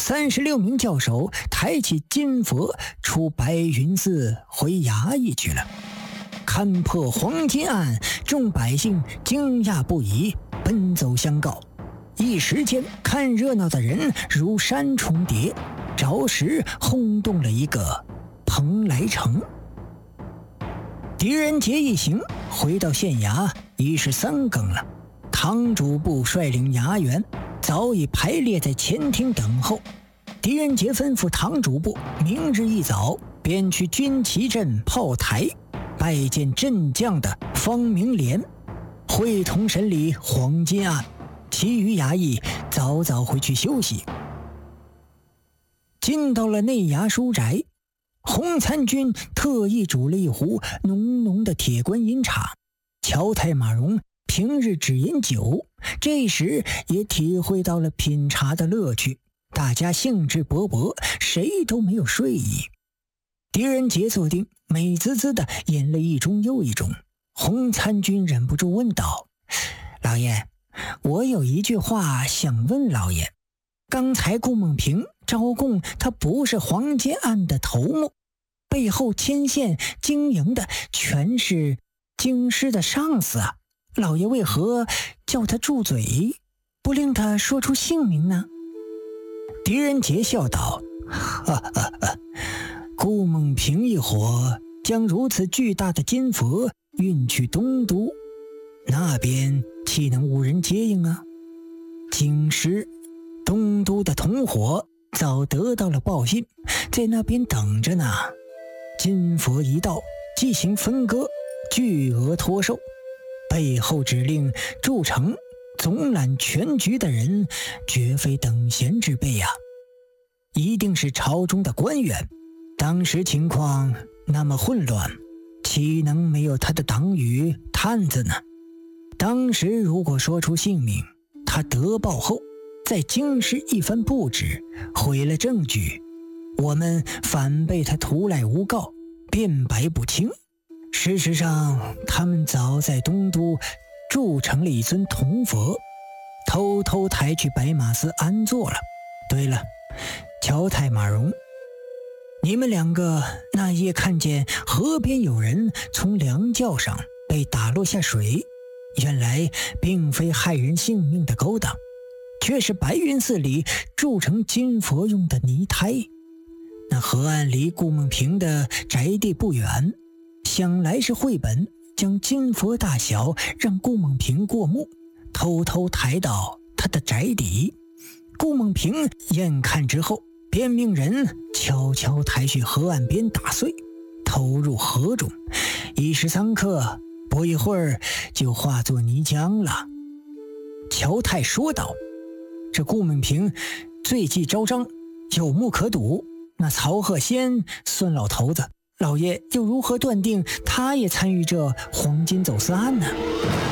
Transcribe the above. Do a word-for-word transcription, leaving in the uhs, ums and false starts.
三十六名教首抬起金佛出白云寺回衙役去了。看破黄金案，众百姓惊讶不已，奔走相告。一时间，看热闹的人如山重叠，着实轰动了一个蓬莱城。狄仁杰一行回到县衙，已是三更了。堂主簿率领衙员早已排列在前厅等候。狄仁杰吩咐堂主簿明日一早便去军旗镇炮台拜见镇将的方明廉，会同审理黄金案。其余衙役早早回去休息。进到了内衙书宅，洪参军特意煮了一壶浓浓的铁观音茶。乔太马荣平日只饮酒，这时也体会到了品茶的乐趣，大家兴致勃勃，谁都没有睡意。狄仁杰坐定，美滋滋的饮了一盅又一盅。洪参军忍不住问道：老爷，我有一句话想问老爷。刚才顾梦平招供他不是黄金案的头目，背后牵线经营的全是京师的上司啊，老爷为何叫他住嘴，不令他说出姓名呢？狄仁杰笑道：哈哈哈，顾梦平一伙将如此巨大的金佛运去东都，那边岂能无人接应啊？京师、东都的同伙早得到了报信，在那边等着呢。金佛一到，即行分割，巨额托售。背后指令筑城、总揽全局的人，绝非等闲之辈啊，一定是朝中的官员。当时情况那么混乱，岂能没有他的党羽探子呢？当时如果说出姓名，他得报后在京师一番布置，毁了证据，我们反被他徒来诬告，辩白不清。事实上，他们早在东都铸成了一尊铜佛，偷偷抬去白马寺安坐了。对了，乔太马荣，你们两个那夜看见河边有人从梁轿上被打落下水，原来并非害人性命的勾当，却是白云寺里铸成金佛用的泥胎。那河岸离顾梦平的宅地不远，想来是绘本将金佛大小让顾梦平过目，偷偷抬到他的宅邸。顾梦平眼看之后，便命人悄悄抬去河岸边打碎，投入河中，一时三刻，不一会儿就化作泥浆了。乔太说道：这顾梦平罪迹昭彰，有目可睹，那曹鹤仙孙老头子，老爷又如何断定他也参与这黄金走私案呢？